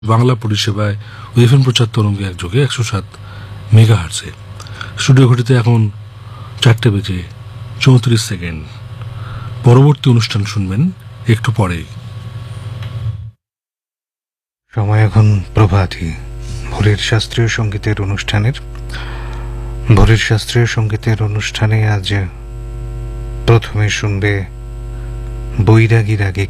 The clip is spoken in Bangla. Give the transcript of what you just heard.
বাংলা পরিষেবায় এফএম প্রচার তরঙ্গে একযোগে 107 মেগাহার্টজে। স্টুডিও ঘটিতে এখন 4:34। পরবর্তী অনুষ্ঠান শুনবেন একটু পরেই। সময় এখন প্রভাতী, ভোরের শাস্ত্রীয় সঙ্গীতের অনুষ্ঠানে আজ প্রথমে শুনবে বৈরাগী রাগে